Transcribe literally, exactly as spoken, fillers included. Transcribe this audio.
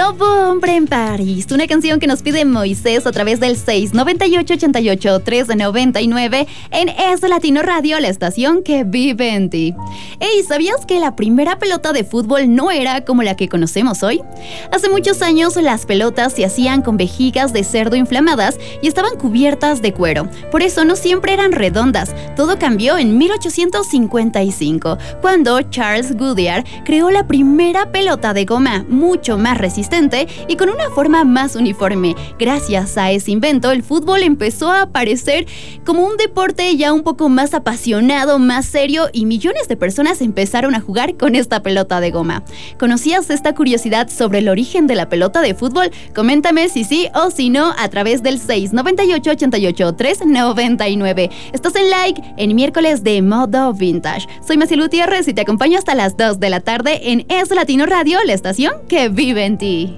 Nuevo hombre en París, una canción que nos pide Moisés a través del seis noventa y ocho, ochenta y ocho, tres noventa y nueve en Es Latino Radio, la estación que vive en ti. Ey, ¿sabías que la primera pelota de fútbol no era como la que conocemos hoy? Hace muchos años las pelotas se hacían con vejigas de cerdo inflamadas y estaban cubiertas de cuero. Por eso no siempre eran redondas. Todo cambió en mil ochocientos cincuenta y cinco, cuando Charles Goodyear creó la primera pelota de goma, mucho más resistente y con una forma más uniforme. Gracias a ese invento, el fútbol empezó a aparecer como un deporte ya un poco más apasionado, más serio, y millones de personas empezaron a jugar con esta pelota de goma. ¿Conocías esta curiosidad sobre el origen de la pelota de fútbol? Coméntame si sí o si no a través del seis noventa y ocho, ochenta y ocho, tres noventa y nueve. Estás en Like en miércoles de Modo Vintage. Soy Maciel Gutiérrez y te acompaño hasta las dos de la tarde en Es Latino Radio, la estación que vive en ti.